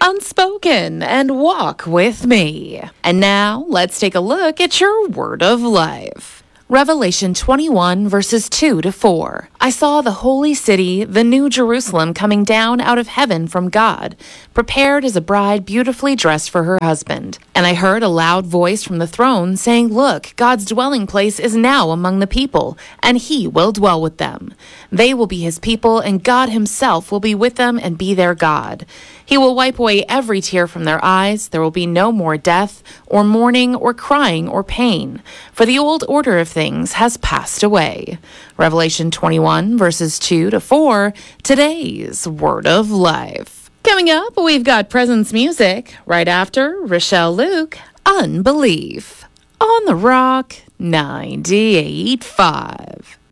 unspoken and walk with me. And now let's take a look at your word of life. Revelation 21 verses 2 to 4. I saw the holy city, the new Jerusalem, coming down out of heaven from God, prepared as a bride beautifully dressed for her husband. And I heard a loud voice from the throne saying, "Look, God's dwelling place is now among the people, and he will dwell with them. They will be his people, and God himself will be with them and be their God. He will wipe away every tear from their eyes. There will be no more death, or mourning, or crying, or pain, for the old order of things has passed away." Revelation 21 verses 2 to 4, today's Word of Life. Coming up, we've got Presence Music. Right after, Rochelle Luke, Unbelief. On the Rock 98.5.